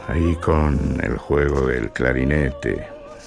Ahí con el juego del clarinete.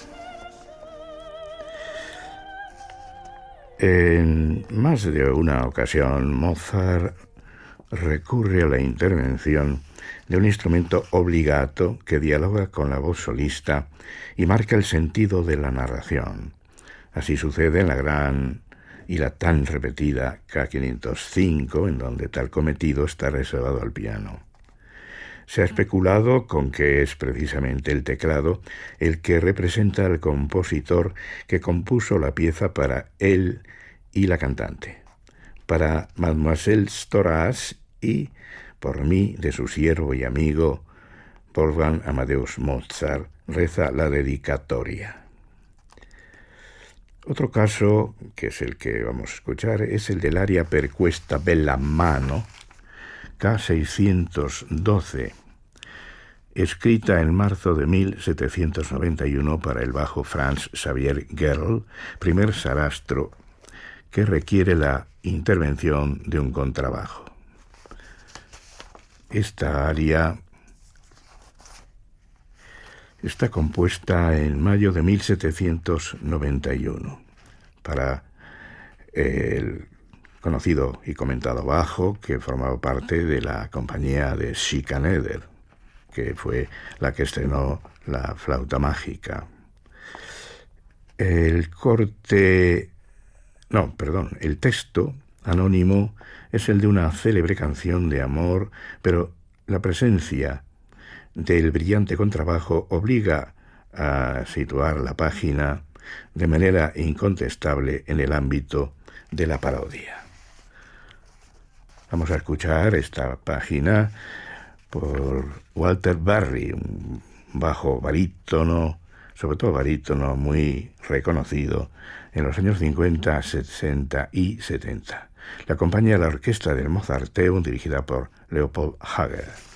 En más de una ocasión, Mozart recurre a la intervención de un instrumento obbligato que dialoga con la voz solista y marca el sentido de la narración. Así sucede en la gran y la tan repetida K505, en donde tal cometido está reservado al piano. Se ha especulado con que es precisamente el teclado el que representa al compositor que compuso la pieza para él y la cantante, para Mademoiselle Storace y, por mí, de su siervo y amigo Wolfgang Amadeus Mozart, reza la dedicatoria. Otro caso, que es el que vamos a escuchar, es el del aria per questa bella mano, K612, escrita en marzo de 1791 para el bajo Franz Xavier Gerl, primer sarastro, que requiere la intervención de un contrabajo. Esta aria está compuesta en mayo de 1791 para el conocido y comentado bajo que formaba parte de la compañía de Schikaneder, que fue la que estrenó la flauta mágica. El texto anónimo es el de una célebre canción de amor, pero la presencia del brillante contrabajo obliga a situar la página de manera incontestable en el ámbito de la parodia. Vamos a escuchar esta página por Walter Barry, un bajo barítono, sobre todo barítono muy reconocido en los años 50, 60 y 70. La acompaña la orquesta del Mozarteum dirigida por Leopold Hager.